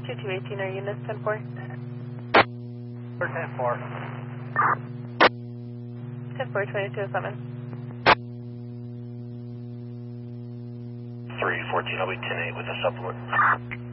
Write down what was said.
2218, are units 10-4? 10-4. 10-4, 2207. 314, I'll be 10-8 with a supplement.